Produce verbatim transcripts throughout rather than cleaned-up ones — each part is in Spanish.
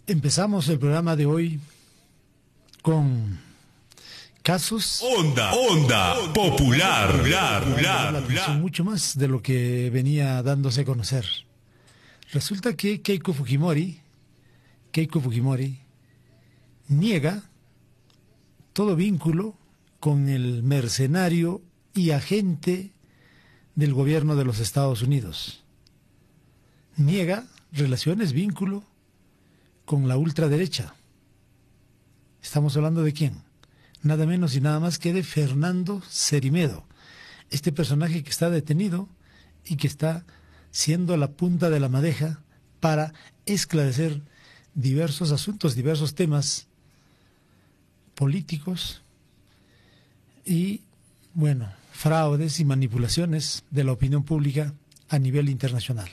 Empezamos el programa de hoy con casos... Onda, onda, popular, popular, popular, popular. Mucho más de lo que venía dándose a conocer. Resulta que Keiko Fujimori, Keiko Fujimori niega todo vínculo con el mercenario y agente del gobierno de los Estados Unidos. Niega relaciones, vínculo con la ultraderecha. Estamos hablando de quién, nada menos y nada más que de Fernando Cerimedo, este personaje que está detenido y que está siendo la punta de la madeja para esclarecer diversos asuntos, diversos temas políticos y, bueno, fraudes y manipulaciones de la opinión pública a nivel internacional.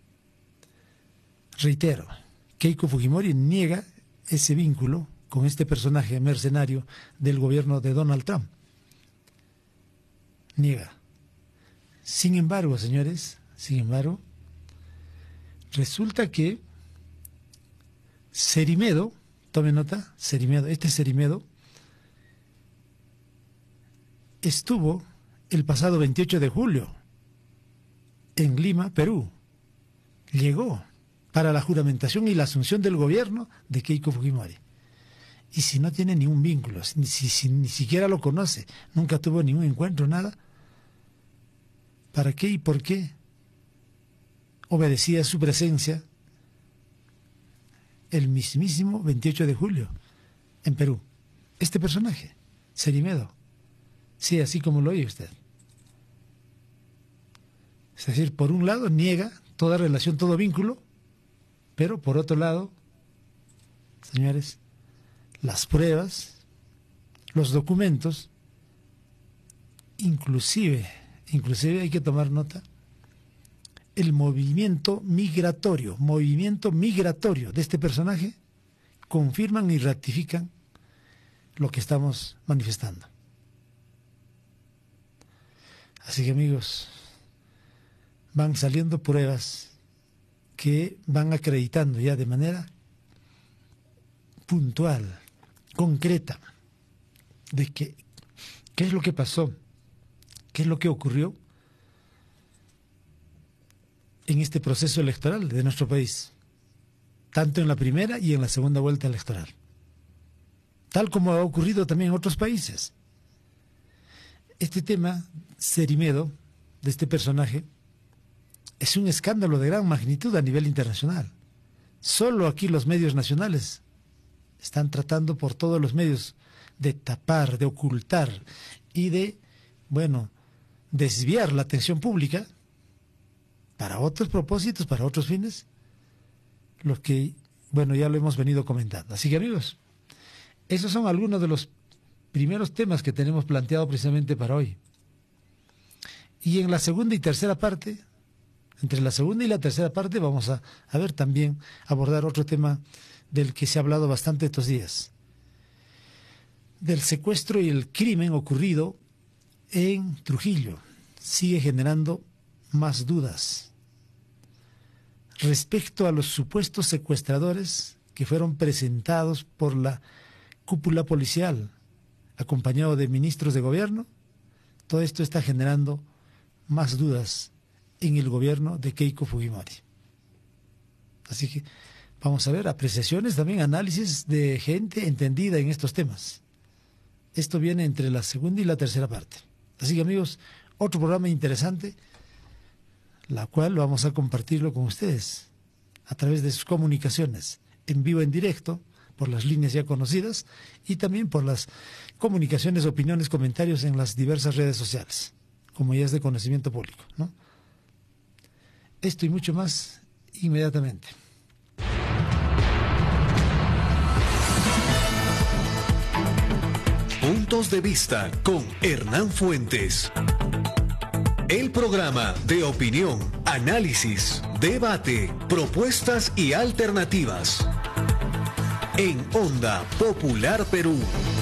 Reitero, Keiko Fujimori niega ese vínculo con este personaje mercenario del gobierno de Donald Trump. Niega. Sin embargo, señores, sin embargo, resulta que Cerimedo, tome nota, Cerimedo, este Cerimedo estuvo el pasado veintiocho de julio en Lima, Perú. Llegó para la juramentación y la asunción del gobierno de Keiko Fujimori. Y si no tiene ningún vínculo, si, si, si ni siquiera lo conoce, nunca tuvo ningún encuentro, nada, ¿para qué y por qué obedecía su presencia el mismísimo veintiocho de julio en Perú? Este personaje, Cerimedo, sí, así como lo oye usted. Es decir, por un lado niega toda relación, todo vínculo, pero por otro lado, señores, las pruebas, los documentos, inclusive, inclusive hay que tomar nota, el movimiento migratorio, movimiento migratorio de este personaje, confirman y ratifican lo que estamos manifestando. Así que, amigos, van saliendo pruebas que van acreditando ya de manera puntual, concreta, de que qué es lo que pasó, qué es lo que ocurrió en este proceso electoral de nuestro país, tanto en la primera y en la segunda vuelta electoral, tal como ha ocurrido también en otros países. Este tema, Cerimedo, de este personaje, es un escándalo de gran magnitud a nivel internacional. Solo aquí los medios nacionales están tratando por todos los medios de tapar, de ocultar y de, bueno, desviar la atención pública para otros propósitos, para otros fines, los que, bueno, ya lo hemos venido comentando. Así que, amigos, esos son algunos de los primeros temas que tenemos planteado precisamente para hoy. Y en la segunda y tercera parte, entre la segunda y la tercera parte, vamos a, a ver también, abordar otro tema del que se ha hablado bastante estos días, del secuestro y el crimen ocurrido en Trujillo. Sigue generando más dudas respecto a los supuestos secuestradores que fueron presentados por la cúpula policial, acompañado de ministros de gobierno. Todo esto está generando más dudas en el gobierno de Keiko Fujimori. Así que vamos a ver apreciaciones, también análisis de gente entendida en estos temas. Esto viene entre la segunda y la tercera parte. Así que, amigos, otro programa interesante, la cual vamos a compartirlo con ustedes a través de sus comunicaciones, en vivo, en directo, por las líneas ya conocidas y también por las comunicaciones, opiniones, comentarios en las diversas redes sociales, como ya es de conocimiento público, ¿no? Esto y mucho más inmediatamente. Puntos de vista con Hernán Fuentes. El programa de opinión, análisis, debate, propuestas y alternativas. En Onda Popular Perú.